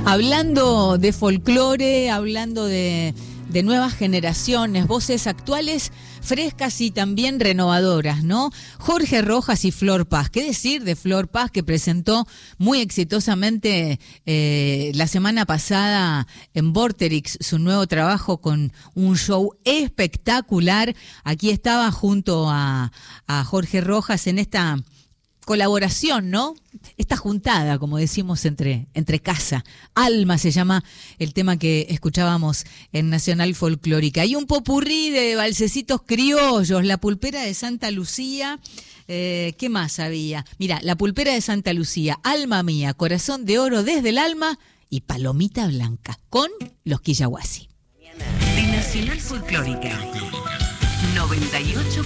Hablando de folclore, hablando de nuevas generaciones, voces actuales, frescas y también renovadoras, ¿no? Jorge Rojas y Flor Paz. ¿Qué decir de Flor Paz, que presentó muy exitosamente la semana pasada en Vorterix su nuevo trabajo con un show espectacular? Aquí estaba junto a Jorge Rojas en esta colaboración, ¿no? Esta juntada, como decimos, entre casa. Alma se llama el tema que escuchábamos en Nacional Folclórica. Hay un popurrí de valsecitos criollos, La Pulpera de Santa Lucía. ¿Qué más había? Mira, La Pulpera de Santa Lucía, Alma Mía, Corazón de Oro desde el Alma y Palomita Blanca, con los Quillahuasi. De Nacional Folclórica 98.